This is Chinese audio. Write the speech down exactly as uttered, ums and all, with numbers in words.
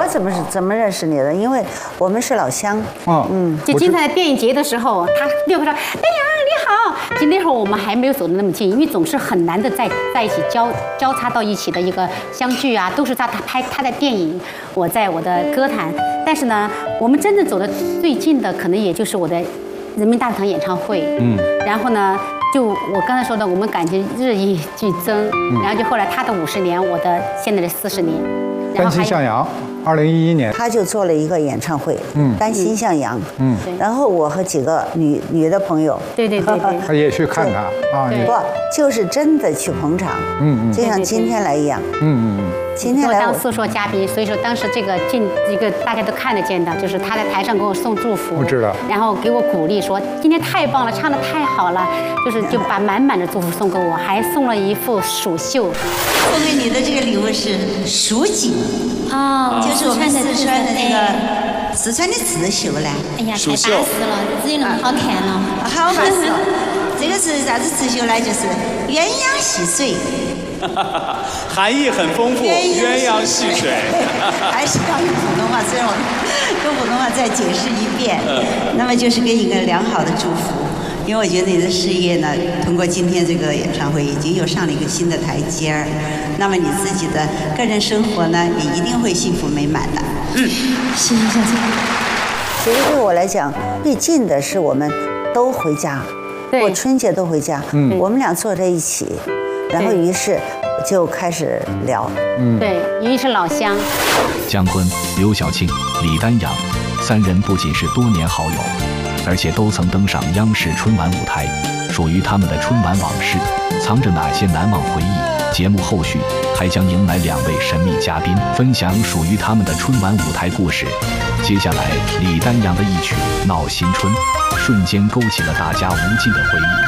怎么是怎么认识你的？因为我们是老乡。 哦，嗯， 就经常在电影节的时候，他立刻说：“丹阳你好。”其实那会儿我们还没有走得那么近，因为总是很难的在在一起交交叉到一起的一个相聚啊，都是他他拍他在电影，我在我的歌坛。但是呢，我们真正走的最近的，可能也就是我的人民大会堂演唱会。嗯，然后呢，就我刚才说的，我们感情日益剧增，嗯、然后就后来他的五十年，我的现在的四十年。 单亲向阳，二零一一年他就做了一个演唱会，嗯，单心向阳，嗯，然后我和几个女女的朋友， 对对对对， 他也去看他啊， 不就是真的去捧场，嗯嗯，就像今天来一样，嗯嗯嗯，今天来当诉说嘉宾，所以说当时这个进一个大家都看得见的，就是他在台上给我送祝福， 我知道， 然后给我鼓励说今天太棒了，唱得太好了，就是就把满满的祝福送给我，还送了一副蜀绣， 送给你的这个礼物是蜀锦。 啊， 就是我们四川的那个四川的刺绣嘞。 哎呀，太巴适了，只有那么好看了。 好巴适。这个是啥子刺绣呢？就是鸳鸯戏水。 含义很丰富，鸳鸯戏水。 还是要用普通话，虽然我用普通话再解释一遍。那么就是给你一个良好的祝福。因为我觉得你的事业呢，通过今天这个演唱会，已经又上了一个新的台阶儿。那么你自己的个人生活呢，也一定会幸福美满的。嗯， 谢谢小姐。 其实对我来讲，最近的是我们都回家，过春节都回家。嗯，我们俩坐在一起，然后于是就开始聊。 嗯，对，因为是老乡。 姜昆、刘晓庆、李丹阳三人不仅是多年好友，而且都曾登上央视春晚舞台。属于他们的春晚往事，藏着哪些难忘回忆？节目后续还将迎来两位神秘嘉宾，分享属于他们的春晚舞台故事。接下来，李丹阳的一曲《闹新春》，瞬间勾起了大家无尽的回忆。